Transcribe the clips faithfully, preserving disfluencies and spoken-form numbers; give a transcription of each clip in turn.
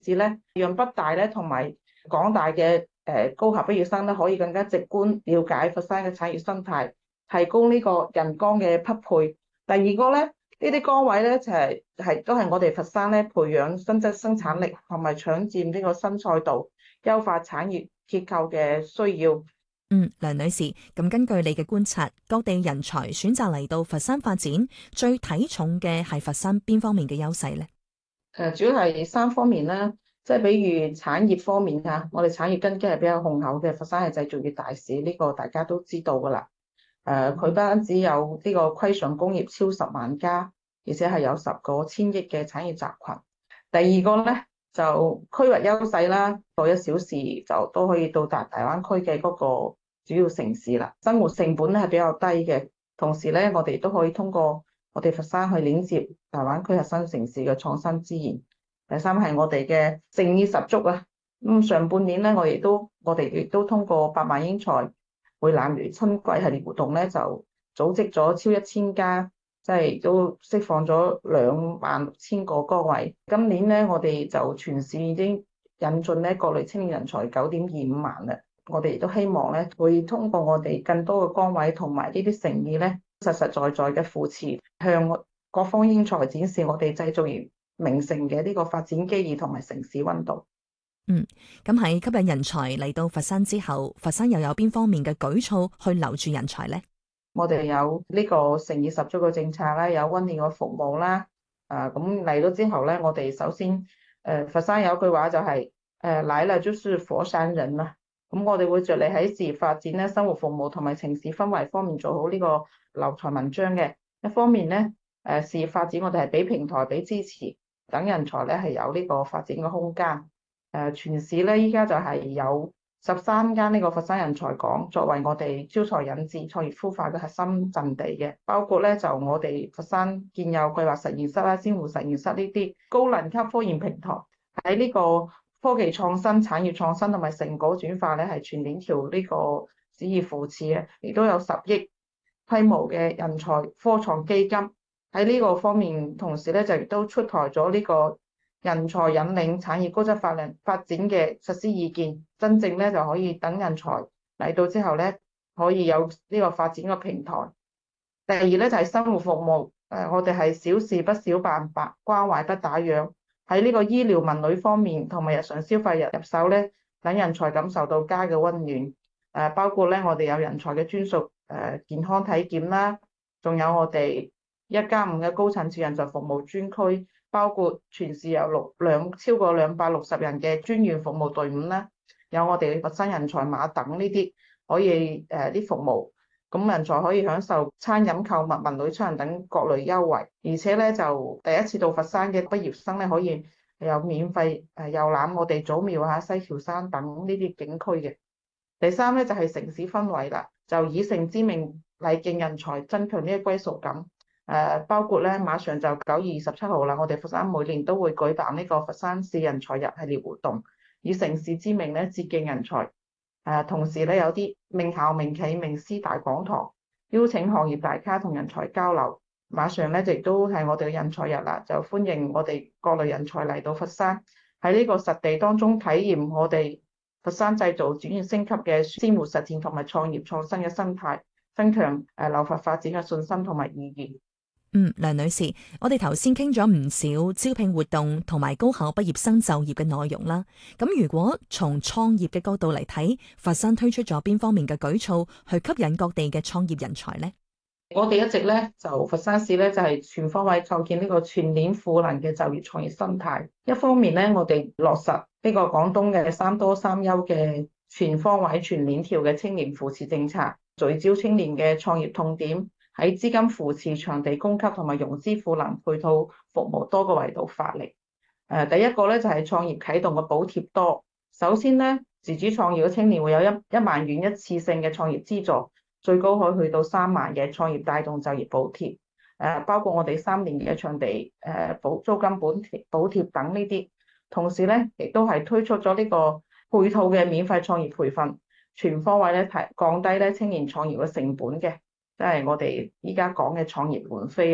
至咧讓北大咧同埋港大嘅誒高校畢業生咧可以更加直觀了解佛山嘅產業生態，提供呢個人崗嘅匹配。第二個咧，呢啲崗位咧就係、是、係都係我哋佛山咧培養新質生產力同埋搶佔呢個新賽道、優化產業結構嘅需要。 嗯，梁女士，咁根據你嘅觀察，各地人才選擇嚟到佛山發展，最睇重嘅係佛山邊方面嘅優勢呢？ 誒，主要係三方面啦，即係比如產業方面嚇，我哋產業根基係比較雄厚嘅，佛山係製造業大市，呢個大家都知道㗎啦。誒，佢不單止有呢個規上工業超十萬家，而且係有十個千億嘅產業集群。第二個咧就區域優勢啦，過一小時就都可以到達大灣區嘅嗰個主要城市啦，生活成本咧係比較低嘅，同時咧我哋都可以通過我哋佛山去鏈接大灣區核心城市嘅創新資源。第三係我哋嘅誠意十足啊！咁上半年咧，我哋都我哋亦都通過百萬英才會攬月春季系列活動咧，就組織咗超一千家，即係都釋放咗兩萬六千個崗位。今年咧，我哋就全市已經引進咧各類青年人才九點二五萬啦。我哋亦都希望咧，會通過我哋更多嘅崗位同埋呢啲誠意咧，實實在在嘅扶持，向各方英才展示我哋製造業名城嘅呢個發展機遇同埋城市溫度。 嗯，咁喺吸引人才嚟到佛山之後，佛山又有邊方面嘅舉措去留住人才呢？ 我哋有呢個誠意十足嘅政策啦，有溫暖嘅服務啦。啊，咁嚟到之後咧，我哋首先誒、呃、佛山有句話就係、是、誒、呃、來了就是佛山人啦。咁我哋會着力喺事業發展咧、生活服務同埋城市氛圍方面做好呢個留才文章嘅。一方面咧，誒、呃、事業發展我哋係俾平台、俾支持，等人才咧係有呢個發展嘅空間。誒、呃、全市咧依家就係有十三間呢個佛山人才港作為我哋招才引智、創業孵化嘅核心陣地嘅，包括咧就我哋佛山建有計劃實驗室啦、仙湖實驗室呢啲高能級科研平台，喺呢個科技創新、產業創新同埋成果轉化咧係全鏈條呢個旨意扶持嘅，亦都有十億規模嘅人才科創基金喺呢個方面，同時咧就亦都出台咗呢個人才引領產業高質發量發展嘅實施意見，真正咧就可以等人才嚟到之後咧，可以有呢個發展嘅平台。第二咧就係生活服務，誒我哋係小事不小辦，白關懷不打烊。喺呢個醫療文旅方面同埋日常消費入入手咧，等人才感受到家嘅溫暖。誒包括咧我哋有人才嘅專屬誒健康體檢啦，仲有我哋一加五嘅高層次人才服務專區。包括全市有六兩超過兩百六十人嘅專員服務隊伍啦，有我哋佛山人才碼等呢啲可以誒啲、呃、服務，咁人才可以享受餐飲購物、文旅出行等各類優惠，而且咧就第一次到佛山嘅畢業生咧可以有免費誒遊覽我哋祖廟啊、西樵山等呢啲景區嘅。第三咧就係、是、城市氛圍啦，就以城之名禮敬人才，增強呢個歸屬感。誒包括咧，馬上就九月二十七號啦，我哋佛山每年都會舉辦呢個佛山市人才日系列活動，以城市之名咧致敬人才。誒同時咧有啲名校、名企、名師大講堂，邀請行業大咖同人才交流。馬上咧亦都係我哋嘅人才日啦，就歡迎我哋各類人才嚟到佛山，喺呢個實地當中體驗我哋佛山製造轉型升級嘅鮮活實踐同埋創業創新嘅生態，增強誒留佛發展嘅信心同埋意義。 嗯，梁女士，我哋頭先傾咗唔少招聘活動同埋高考畢業生就業嘅內容啦。咁如果從創業嘅角度嚟睇，佛山推出咗邊方面嘅舉措去吸引各地嘅創業人才呢？ 我哋一直咧就佛山市咧就係全方位構建呢個全鏈賦能嘅就業創業生態。一方面咧，我哋落實呢個廣東嘅三多三優嘅全方位全鏈條嘅青年扶持政策，聚焦青年嘅創業痛點。喺資金扶持、場地供給同埋融資賦能配套服務多個維度發力。誒，第一個咧就係創業啟動嘅補貼多。首先咧，自主創業嘅青年會有一一萬元一次性嘅創業資助，最高可以去到三萬嘅創業帶動就業補貼。誒，包括我哋三年嘅場地誒補租金補貼補貼等呢啲。同時咧，亦都係推出咗呢個配套嘅免費創業培訓，全方位咧提降低咧青年創業嘅成本嘅。即係我哋依家講嘅創業門飛啊！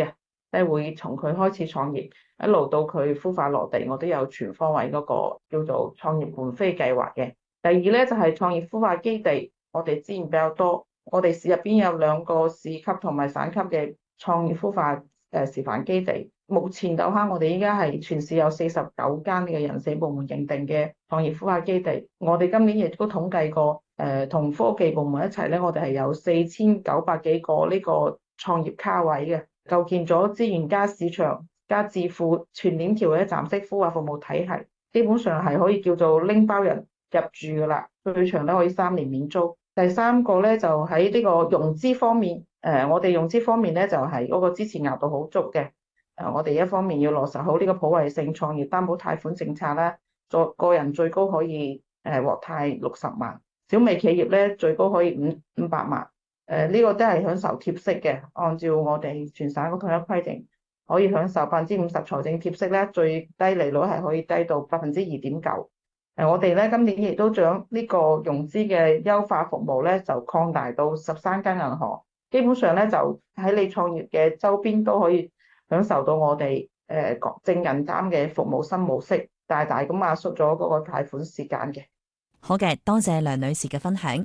即係會從佢開始創業一路到佢孵化落地，我都有全方位嗰個叫做創業伴飛計劃嘅。第二咧就係創業孵化基地，我哋資源比較多，我哋市入邊有兩個市級同埋省級嘅創業孵化誒示範基地。目前到下我哋依家係全市有四十九間嘅人社部門認定嘅創業孵化基地。我哋今年亦都統計過，誒同科技部門一齊咧，我哋係有四千九百幾個呢個創業卡位嘅，構建咗資源加市場加智庫全鏈條嘅一站式孵化服務體系，基本上係可以叫做拎包人入住噶啦，最長咧可以三年免租。第三個咧就喺呢個融資方面，誒我哋融資方面咧就係嗰個支持額度好足嘅。誒，我哋一方面要落實好呢個普惠性創業擔保貸款政策啦，作個人最高可以誒獲貸六十萬，小微企業咧最高可以五五百萬。誒呢個都係享受貼息嘅，按照我哋全省嘅統一規定，可以享受百分之五十財政貼息咧，最低利率係可以低到百分之二點九。誒，我哋咧今年亦都將呢個融資嘅優化服務咧，就擴大到十三間銀行，基本上咧就喺你創業嘅周邊都可以享受到我哋誒證銀擔嘅服務新模式，大大咁壓縮咗嗰個貸款時間嘅。 好嘅，多謝梁女士嘅分享。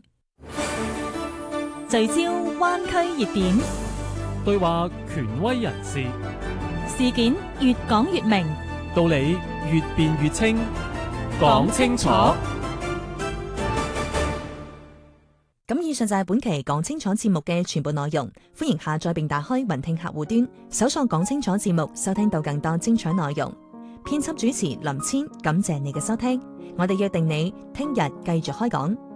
聚焦灣區熱點， 對話權威人士， 事件越講越明， 道理越辯越清，講清楚。 咁以上就係本期講清楚節目嘅全部內容，歡迎下載並打開雲聽客戶端，搜索講清楚節目，收聽到更多精彩內容。編輯主持林千，感謝你嘅收聽，我哋約定你聽日繼續開講。